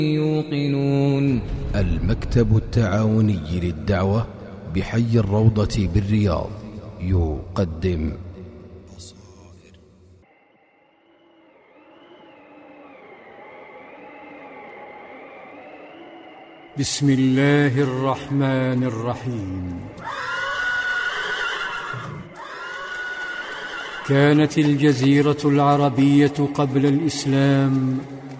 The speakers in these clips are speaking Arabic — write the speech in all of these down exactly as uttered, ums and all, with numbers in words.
يوقنون. المكتب التعاوني للدعوة بحي الروضة بالرياض يقدم بسم الله الرحمن الرحيم. كانت الجزيرة العربية قبل الإسلام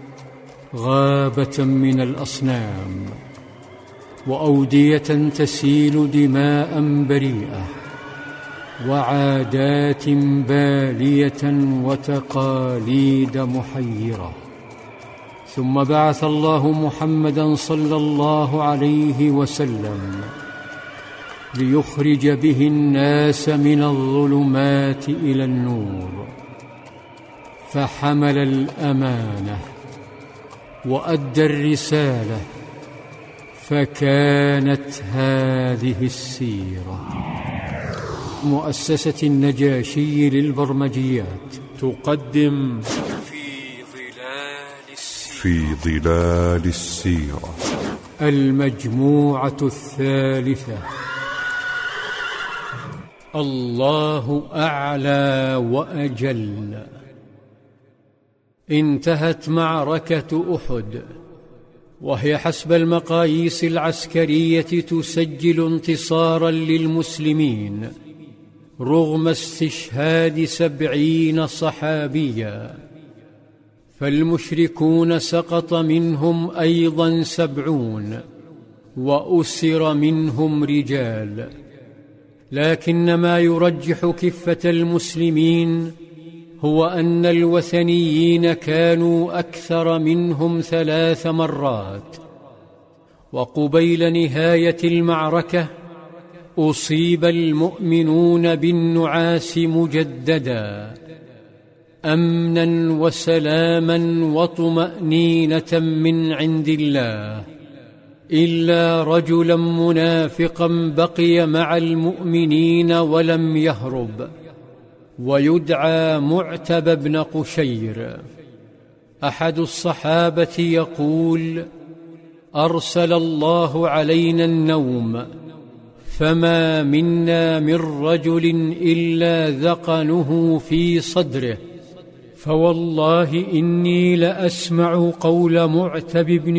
غابة من الأصنام وأودية تسيل دماء بريئة وعادات بالية وتقاليد محيرة. ثم بعث الله محمدًا صلى الله عليه وسلم ليخرج به الناس من الظلمات إلى النور، فحمل الأمانة وأدى الرسالة، فكانت هذه السيرة. مؤسسة النجاشي للبرمجيات تقدم في ظلال السيرة المجموعة الثالثة. الله أعلى وأجل. انتهت معركة أحد، وهي حسب المقاييس العسكرية تسجل انتصارا للمسلمين رغم استشهاد سبعين صحابيا، فالمشركون سقط منهم أيضا سبعون وأسر منهم رجال. لكن ما يرجح كفة المسلمين هو أن الوثنيين كانوا أكثر منهم ثلاث مرات. وقبيل نهاية المعركة أصيب المؤمنون بالنعاس مجددا، أمنا وسلاما وطمأنينة من عند الله، إلا رجلا منافقا بقي مع المؤمنين ولم يهرب، ويدعى معتب بن قشير. أحد الصحابة يقول: أرسل الله علينا النوم، فما منا من رجل إلا ذقنه في صدره، فوالله إني لأسمع قول معتب بن